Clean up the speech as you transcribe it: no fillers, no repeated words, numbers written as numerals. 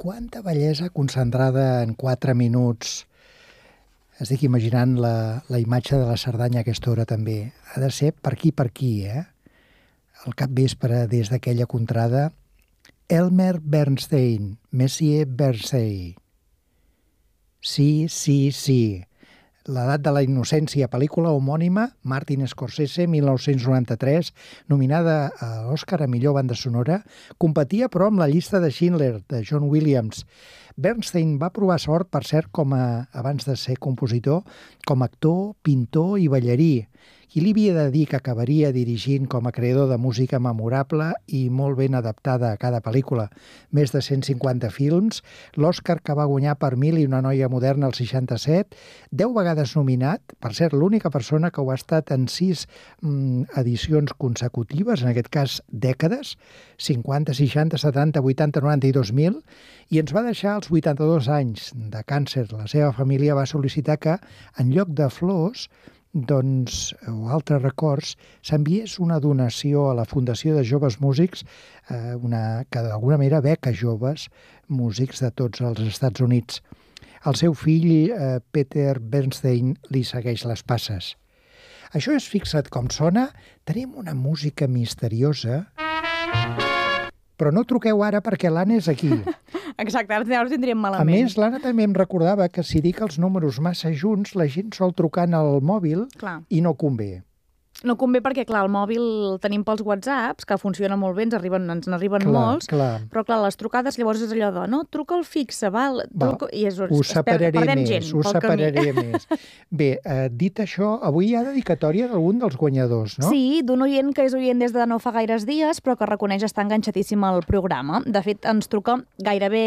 quanta bellesa concentrada en 4 minuts. Estic imaginant la imatge de la Cerdanya a aquesta hora també. Ha de ser per aquí, Al capvespre, des d'aquella contrada, Elmer Bernstein, Messier Bernstein. Sí. L'edat de la innocència, pel·lícula homònima, Martin Scorsese, 1993, nominada a l'Oscar a millor banda sonora, competia però amb la llista de Schindler, de John Williams. Bernstein va provar sort, per cert, abans de ser compositor, com a actor, pintor i ballarí. Qui li havia de dir que acabaria dirigint com a creador de música memorable i molt ben adaptada a cada pel·lícula. Més de 150 films, l'Oscar que va guanyar per Mil i una noia moderna al 67, 10 vegades nominat, per cert, l'única persona que ho ha estat en 6 edicions consecutives, en aquest cas dècades, 50, 60, 70, 80, 90 i 2000, i ens va deixar als 82 anys de càncer. La seva família va sol·licitar que, en lloc de flors, o altres records, s'enviés una donació a la Fundació de Joves Músics, que d'alguna manera beca joves músics de tots els Estats Units. El seu fill, Peter Bernstein, li segueix les passes. Això és Fixa't com sona. Tenim una música misteriosa, però no truqueu ara perquè l'Anna és aquí. Exacte, ara ho tindríem malament. A més, l'Anna també em recordava que si dic els números massa junts, la gent sol trucar al mòbil i no convé. No convé perquè, clar, el mòbil el tenim pels WhatsApps, que funciona molt bé, ens n'arriben molts, però, clar, les trucades llavors és allò de, no, truca el fixe, val? Ho separaré més. Bé, dit això, avui hi ha dedicatòria d'algun dels guanyadors, no? Sí, d'un oient que és oient des de no fa gaires dies, però que reconeix estar enganxadíssim al programa. De fet, ens truca gairebé